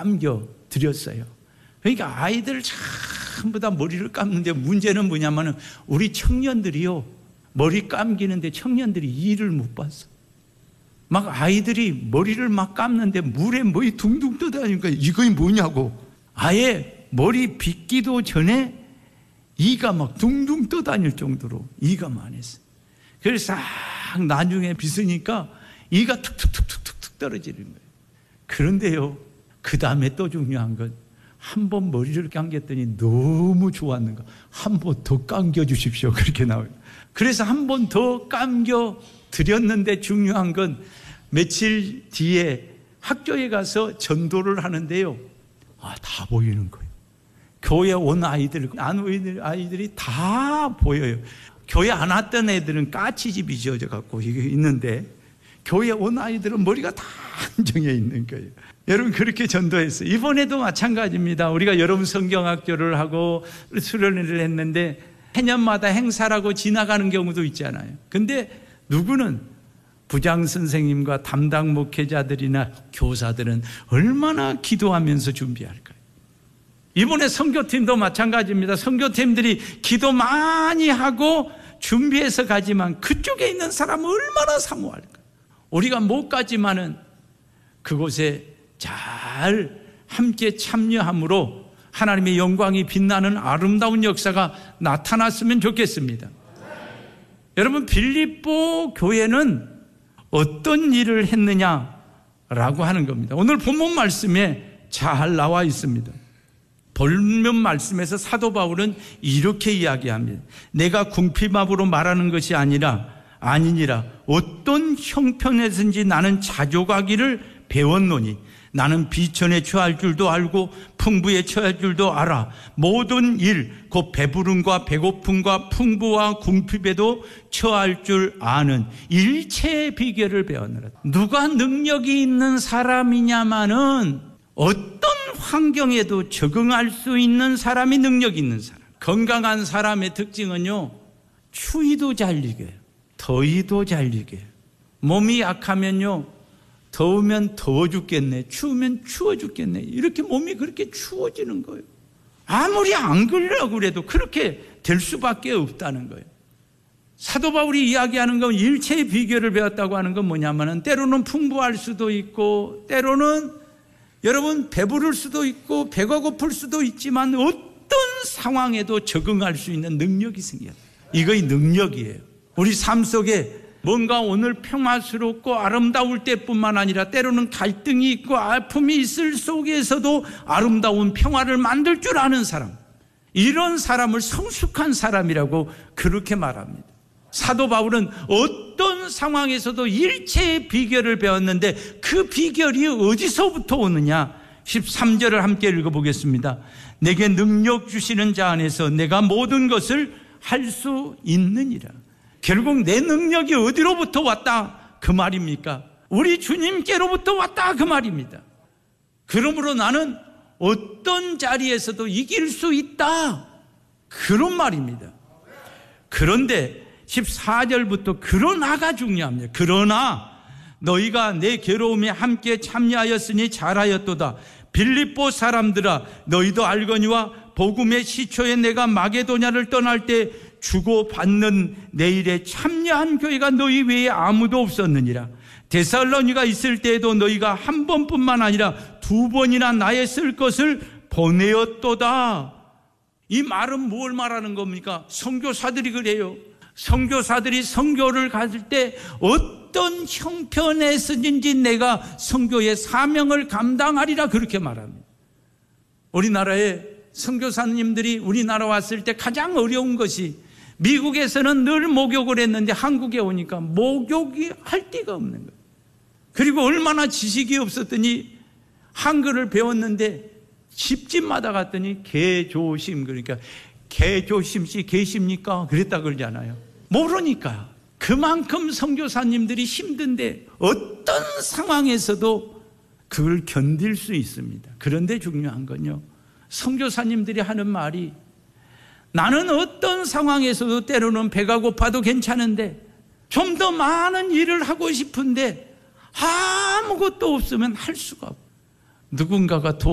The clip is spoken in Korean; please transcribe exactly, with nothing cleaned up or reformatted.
감겨 드렸어요. 그러니까 아이들 전부 다 머리를 감는데 문제는 뭐냐면은 우리 청년들이요, 머리 감기는데 청년들이 이를 못 봤어. 막 아이들이 머리를 막 감는데 물에 머리 둥둥 떠다니니까 이거 뭐냐고. 아예 머리 빗기도 전에 이가 막 둥둥 떠다닐 정도로 이가 많았어요. 그래서 싹 나중에 빗으니까 이가 툭툭툭툭툭 떨어지는 거예요. 그런데요, 그 다음에 또 중요한 건 한 번 머리를 감겼더니 너무 좋았는가, 한 번 더 감겨 주십시오, 그렇게 나와요. 그래서 한 번 더 감겨 드렸는데 중요한 건 며칠 뒤에 학교에 가서 전도를 하는데요, 아, 다 보이는 거예요. 교회 온 아이들, 안 온 아이들이 다 보여요. 교회 안 왔던 애들은 까치집이 지어져 갖고 있는데 교회 온 아이들은 머리가 다 안정해 있는 거예요. 여러분, 그렇게 전도했어요. 이번에도 마찬가지입니다. 우리가 여러분 성경학교를 하고 수련회를 했는데 해년마다 행사라고 지나가는 경우도 있잖아요. 근데 누구는 부장 선생님과 담당 목회자들이나 교사들은 얼마나 기도하면서 준비할까요? 이번에 선교팀도 마찬가지입니다. 선교팀들이 기도 많이 하고 준비해서 가지만 그쪽에 있는 사람은 얼마나 사모할까요? 우리가 못 가지만은 그곳에 잘 함께 참여함으로 하나님의 영광이 빛나는 아름다운 역사가 나타났으면 좋겠습니다. 여러분, 빌립보 교회는 어떤 일을 했느냐라고 하는 겁니다. 오늘 본문 말씀에 잘 나와 있습니다. 본문 말씀에서 사도 바울은 이렇게 이야기합니다. 내가 궁핍함으로 말하는 것이 아니라 아니니라 어떤 형편에든지 나는 자족하기를 배웠노니 나는 비천에 처할 줄도 알고 풍부에 처할 줄도 알아. 모든 일, 곧 배부름과 배고픔과 풍부와 궁핍에도 처할 줄 아는 일체의 비결을 배웠느라. 누가 능력이 있는 사람이냐마는 어떤 환경에도 적응할 수 있는 사람이 능력 있는 사람. 건강한 사람의 특징은요, 추위도 잘 이겨요, 더위도 잘 이겨요. 몸이 약하면요, 더우면 더워 죽겠네, 추우면 추워 죽겠네, 이렇게 몸이 그렇게 추워지는 거예요. 아무리 안 그러려고 그래도 그렇게 될 수밖에 없다는 거예요. 사도 바울이 이야기하는 건 일체의 비결을 배웠다고 하는 건 뭐냐면은 때로는 풍부할 수도 있고 때로는 여러분 배부를 수도 있고 배가 고플 수도 있지만 어떤 상황에도 적응할 수 있는 능력이 생겨요. 이거의 능력이에요. 우리 삶 속에 뭔가 오늘 평화스럽고 아름다울 때뿐만 아니라 때로는 갈등이 있고 아픔이 있을 속에서도 아름다운 평화를 만들 줄 아는 사람, 이런 사람을 성숙한 사람이라고 그렇게 말합니다. 사도 바울은 어떤 상황에서도 일체의 비결을 배웠는데 그 비결이 어디서부터 오느냐? 십삼 절을 함께 읽어보겠습니다. 내게 능력 주시는 자 안에서 내가 모든 것을 할 수 있느니라. 결국 내 능력이 어디로부터 왔다 그 말입니까? 우리 주님께로부터 왔다 그 말입니다. 그러므로 나는 어떤 자리에서도 이길 수 있다 그런 말입니다. 그런데 십사 절부터 그러나가 중요합니다. 그러나 너희가 내 괴로움에 함께 참여하였으니 잘하였도다. 빌립보 사람들아, 너희도 알거니와 복음의 시초에 내가 마게도냐를 떠날 때 주고받는 내 일에 참여한 교회가 너희 외에 아무도 없었느니라. 데살로니가 있을 때에도 너희가 한 번뿐만 아니라 두 번이나 나의 쓸 것을 보내었도다. 이 말은 뭘 말하는 겁니까? 선교사들이 그래요. 선교사들이 선교를 갔을 때 어떤 형편에서든지 내가 선교의 사명을 감당하리라 그렇게 말합니다. 우리나라에 선교사님들이 우리나라 왔을 때 가장 어려운 것이, 미국에서는 늘 목욕을 했는데 한국에 오니까 목욕이 할 데가 없는 거예요. 그리고 얼마나 지식이 없었더니 한글을 배웠는데 집집마다 갔더니 개조심, 그러니까 개조심씨 계십니까? 그랬다 그러잖아요. 모르니까. 그만큼 선교사님들이 힘든데 어떤 상황에서도 그걸 견딜 수 있습니다. 그런데 중요한 건요, 선교사님들이 하는 말이, 나는 어떤 상황에서도 때로는 배가 고파도 괜찮은데 좀 더 많은 일을 하고 싶은데 아무것도 없으면 할 수가 없고, 누군가가 도와